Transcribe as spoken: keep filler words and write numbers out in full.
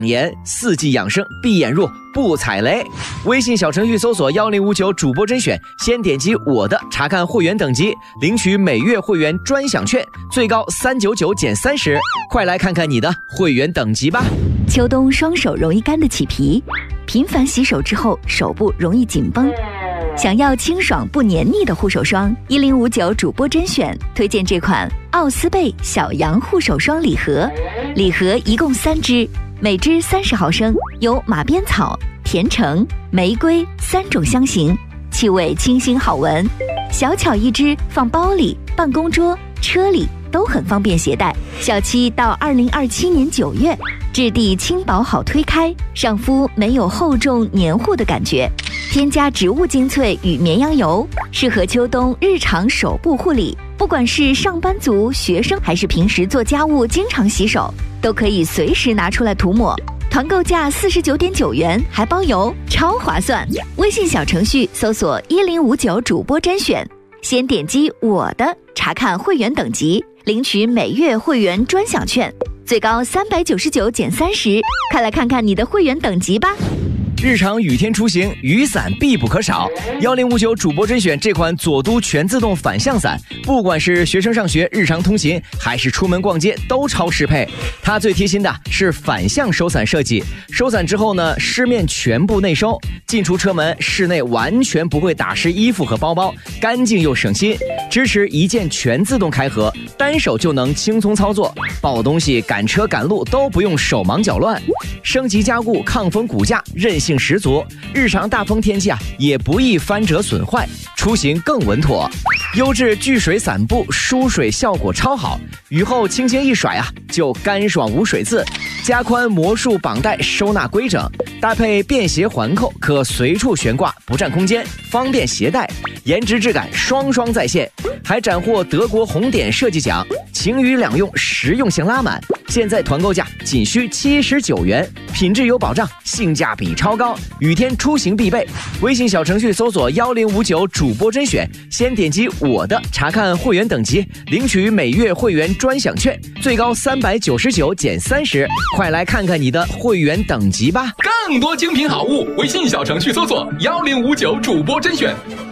言，四季养生，闭眼入，不踩雷。微信小程序搜索幺零五九主播甄选，先点击我的查看会员等级，领取每月会员专享券，最高三百九十九减三十。快来看看你的会员等级吧。 秋冬双手容易干得起皮，频繁洗手之后手部容易紧绷。想要清爽不黏腻的护手霜，一零五九主播甄选推荐这款奥斯贝小羊护手霜礼盒，礼盒一共三支，每支三十毫升，有马鞭草、甜橙、玫瑰三种香型，气味清新好闻。小巧一支，放包里、办公桌、车里都很方便携带。小七到二零二七年九月，质地轻薄好推开，上肤没有厚重黏糊的感觉。添加植物精粹与绵羊油，适合秋冬日常手部护理。不管是上班族、学生，还是平时做家务经常洗手，都可以随时拿出来涂抹。团购价四十九点九元，还包邮，超划算！微信小程序搜索一零五九主播甄选，先点击我的查看会员等级，领取每月会员专享券，最高三百九十九减三十。快来看看你的会员等级吧。 日常雨天出行，雨伞必不可少。幺零五九主播甄选这款左都全自动反向伞，不管是学生上学、日常通勤，还是出门逛街，都超适配。它最贴心的是反向收伞设计，收伞之后呢，湿面全部内收，进出车门、室内完全不会打湿衣服和包包，干净又省心。支持一键全自动开合，单手就能轻松操作，抱东西、赶车赶路都不用手忙脚乱。升级加固，抗风骨架，韧性十足，日常大风天气啊也不易翻折损坏，出行更稳妥。优质聚水伞布，疏水效果超好，雨后轻轻一甩啊，就干爽无水渍。加宽魔术绑带，收纳规整，搭配便携环扣，可随处悬挂，不占空间，方便携带。颜值质感双双在线，还斩获德国红点设计奖，晴雨两用，实用性拉满。现在团购价仅需七十九元，品质有保障，性价比超高，雨天出行必备。微信小程序搜索幺零五九主播甄选，先点击我的查看会员等级，领取每月会员专享券，最高三百九十九减三十。快来看看你的会员等级吧。 更多精品好物，微信小程序搜索幺零五九主播甄选。